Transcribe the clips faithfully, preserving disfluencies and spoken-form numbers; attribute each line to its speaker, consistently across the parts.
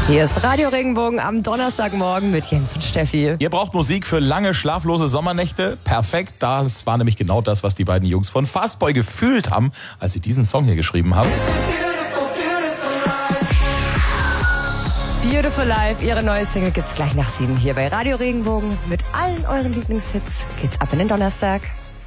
Speaker 1: Hier ist Radio Regenbogen am Donnerstagmorgen mit Jens und Steffi.
Speaker 2: Ihr braucht Musik für lange, schlaflose Sommernächte? Perfekt, das war nämlich genau das, was die beiden Jungs von Fastboy gefühlt haben, als sie diesen Song hier geschrieben haben.
Speaker 1: Beautiful Life, ihre neue Single gibt's gleich nach sieben hier bei Radio Regenbogen. Mit allen euren Lieblingshits geht's ab in den Donnerstag.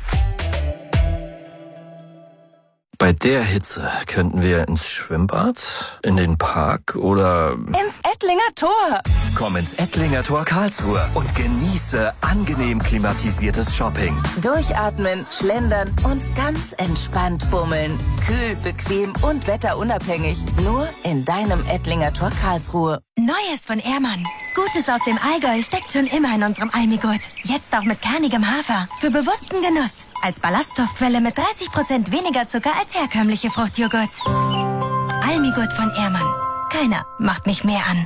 Speaker 3: Bei der Hitze könnten wir ins Schwimmbad, in den Park oder
Speaker 4: ins Ettlinger Tor.
Speaker 3: Komm ins Ettlinger Tor Karlsruhe und genieße angenehm klimatisiertes Shopping.
Speaker 4: Durchatmen, schlendern und ganz entspannt bummeln. Kühl, bequem und wetterunabhängig. Nur in deinem Ettlinger Tor Karlsruhe.
Speaker 5: Neues von Ehrmann. Gutes aus dem Allgäu steckt schon immer in unserem Almigurt. Jetzt auch mit kernigem Hafer. Für bewussten Genuss. Als Ballaststoffquelle mit dreißig Prozent weniger Zucker als herkömmliche Fruchtjoghurts. Almigurt von Ehrmann. Keiner macht mich mehr an.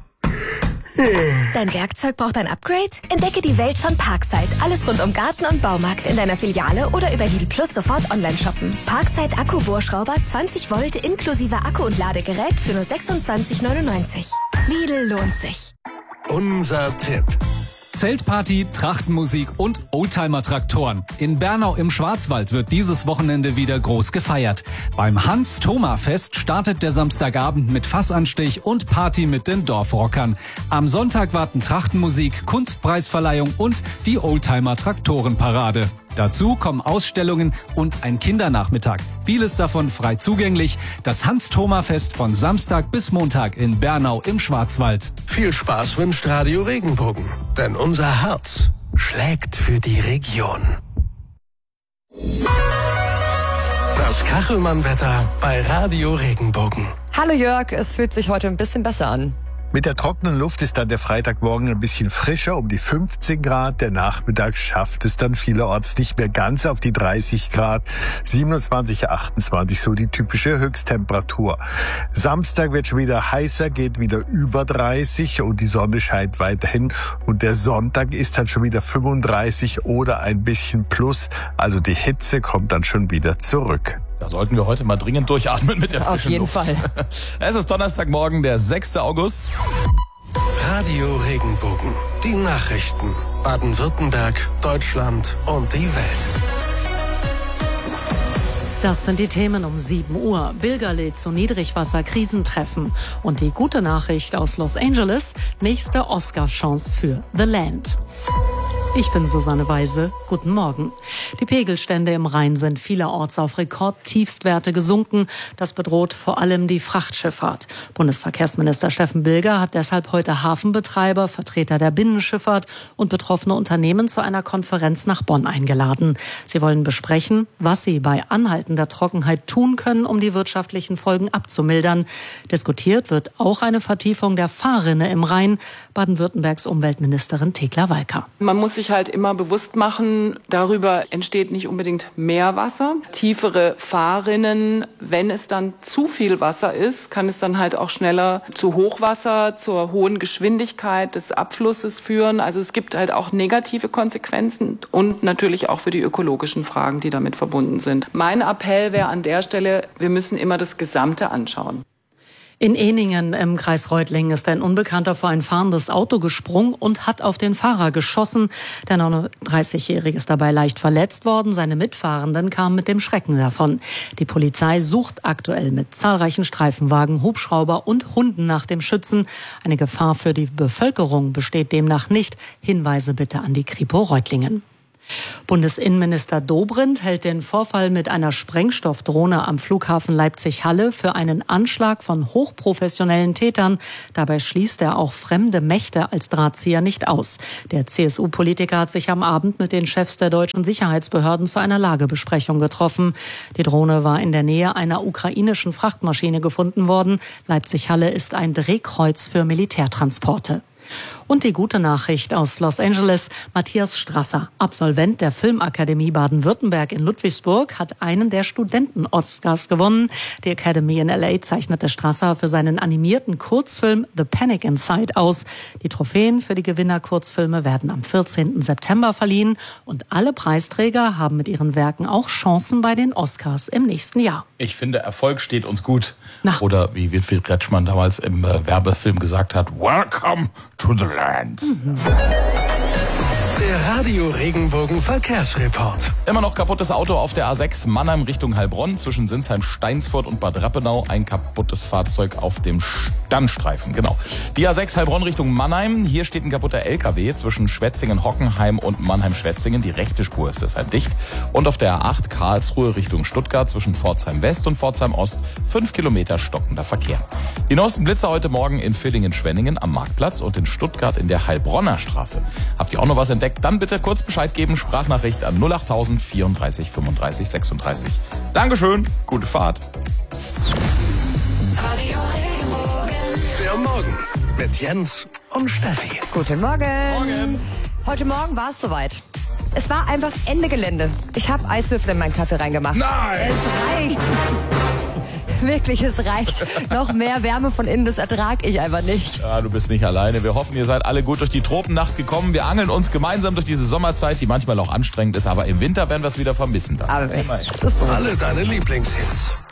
Speaker 6: Dein Werkzeug braucht ein Upgrade? Entdecke die Welt von Parkside. Alles rund um Garten und Baumarkt in deiner Filiale oder über Lidl Plus sofort online shoppen. Parkside Akku-Bohrschrauber zwanzig Volt inklusive Akku und Ladegerät für nur sechsundzwanzig neunundneunzig. Lidl lohnt sich.
Speaker 7: Unser Tipp.
Speaker 8: Zeltparty, Trachtenmusik und Oldtimer-Traktoren. In Bernau im Schwarzwald wird dieses Wochenende wieder groß gefeiert. Beim Hans-Thoma-Fest startet der Samstagabend mit Fassanstich und Party mit den Dorfrockern. Am Sonntag warten Trachtenmusik, Kunstpreisverleihung und die Oldtimer-Traktorenparade. Dazu kommen Ausstellungen und ein Kindernachmittag. Vieles davon frei zugänglich. Das Hans-Thoma-Fest von Samstag bis Montag in Bernau im Schwarzwald.
Speaker 7: Viel Spaß wünscht Radio Regenbogen, denn unser Herz schlägt für die Region. Das Kachelmann-Wetter bei Radio Regenbogen.
Speaker 1: Hallo Jörg, es fühlt sich heute ein bisschen besser an.
Speaker 9: Mit der trockenen Luft ist dann der Freitagmorgen ein bisschen frischer, um die fünfzehn Grad. Der Nachmittag schafft es dann vielerorts nicht mehr ganz auf die dreißig Grad. siebenundzwanzig, achtundzwanzig, so die typische Höchsttemperatur. Samstag wird schon wieder heißer, geht wieder über dreißig und die Sonne scheint weiterhin. Und der Sonntag ist dann schon wieder fünfunddreißig oder ein bisschen plus. Also die Hitze kommt dann schon wieder zurück.
Speaker 2: Da sollten wir heute mal dringend durchatmen mit der frischen Luft.
Speaker 1: Auf jeden Fall.
Speaker 2: Es ist Donnerstagmorgen, der sechster August.
Speaker 7: Radio Regenbogen. Die Nachrichten. Baden-Württemberg, Deutschland und die Welt.
Speaker 10: Das sind die Themen um sieben Uhr. Bilger lädt zu Niedrigwasser-Krisentreffen. Und die gute Nachricht aus Los Angeles, nächste Oscar-Chance für The Land. Ich bin Susanne Weise. Guten Morgen. Die Pegelstände im Rhein sind vielerorts auf Rekordtiefstwerte gesunken. Das bedroht vor allem die Frachtschifffahrt. Bundesverkehrsminister Steffen Bilger hat deshalb heute Hafenbetreiber, Vertreter der Binnenschifffahrt und betroffene Unternehmen zu einer Konferenz nach Bonn eingeladen. Sie wollen besprechen, was sie bei anhaltender Trockenheit tun können, um die wirtschaftlichen Folgen abzumildern. Diskutiert wird auch eine Vertiefung der Fahrrinne im Rhein. Baden-Württembergs Umweltministerin Thekla Walker.
Speaker 11: Man muss sich halt immer bewusst machen, darüber entsteht nicht unbedingt mehr Wasser. Tiefere Fahrrinnen, wenn es dann zu viel Wasser ist, kann es dann halt auch schneller zu Hochwasser, zur hohen Geschwindigkeit des Abflusses führen. Also es gibt halt auch negative Konsequenzen und natürlich auch für die ökologischen Fragen, die damit verbunden sind. Mein Appell wäre an der Stelle, wir müssen immer das Gesamte anschauen.
Speaker 10: In Ehningen im Kreis Reutlingen ist ein Unbekannter vor ein fahrendes Auto gesprungen und hat auf den Fahrer geschossen. Der neununddreißigjährige ist dabei leicht verletzt worden. Seine Mitfahrenden kamen mit dem Schrecken davon. Die Polizei sucht aktuell mit zahlreichen Streifenwagen, Hubschrauber und Hunden nach dem Schützen. Eine Gefahr für die Bevölkerung besteht demnach nicht. Hinweise bitte an die Kripo Reutlingen. Bundesinnenminister Dobrindt hält den Vorfall mit einer Sprengstoffdrohne am Flughafen Leipzig-Halle für einen Anschlag von hochprofessionellen Tätern. Dabei schließt er auch fremde Mächte als Drahtzieher nicht aus. Der C S U-Politiker hat sich am Abend mit den Chefs der deutschen Sicherheitsbehörden zu einer Lagebesprechung getroffen. Die Drohne war in der Nähe einer ukrainischen Frachtmaschine gefunden worden. Leipzig-Halle ist ein Drehkreuz für Militärtransporte. Und die gute Nachricht aus Los Angeles. Matthias Strasser, Absolvent der Filmakademie Baden-Württemberg in Ludwigsburg, hat einen der Studenten-Oscars gewonnen. Die Academy in L A zeichnete Strasser für seinen animierten Kurzfilm The Panic Inside aus. Die Trophäen für die Gewinner-Kurzfilme werden am vierzehnten September verliehen. Und alle Preisträger haben mit ihren Werken auch Chancen bei den Oscars im nächsten Jahr.
Speaker 2: Ich finde, Erfolg steht uns gut.
Speaker 10: Na.
Speaker 2: Oder wie Winfried Kretschmann damals im äh, Werbefilm gesagt hat, Welcome to the land. Mhm.
Speaker 7: Der Radio Regenbogen Verkehrsreport.
Speaker 2: Immer noch kaputtes Auto auf der A sechs Mannheim Richtung Heilbronn zwischen Sinsheim, Steinsfurt und Bad Rappenau. Ein kaputtes Fahrzeug auf dem Standstreifen, genau. Die A sechs Heilbronn Richtung Mannheim. Hier steht ein kaputter L K W zwischen Schwetzingen-Hockenheim und Mannheim-Schwetzingen. Die rechte Spur ist deshalb dicht. Und auf der A acht Karlsruhe Richtung Stuttgart zwischen Pforzheim West und Pforzheim Ost fünf Kilometer stockender Verkehr. Die neuesten Blitzer heute Morgen in Villingen-Schwenningen am Marktplatz und in Stuttgart in der Heilbronner Straße. Habt ihr auch noch was entdeckt? Dann bitte kurz Bescheid geben, Sprachnachricht an null achttausend vierunddreißig fünfunddreißig sechsunddreißig. Dankeschön, gute Fahrt.
Speaker 7: Der Morgen mit Jens und Steffi.
Speaker 1: Guten Morgen.
Speaker 2: Morgen.
Speaker 1: Heute Morgen war es soweit. Es war einfach Ende Gelände. Ich habe Eiswürfel in meinen Kaffee reingemacht.
Speaker 2: Nein!
Speaker 1: Es reicht. Wirklich, es reicht. Noch mehr Wärme von innen, das ertrage ich einfach nicht.
Speaker 2: Ja, du bist nicht alleine. Wir hoffen, ihr seid alle gut durch die Tropennacht gekommen. Wir angeln uns gemeinsam durch diese Sommerzeit, die manchmal auch anstrengend ist. Aber im Winter werden wir es wieder vermissen.
Speaker 1: Aber
Speaker 2: Immerhin.
Speaker 1: das ist so.
Speaker 7: Alle deine Lieblingshits.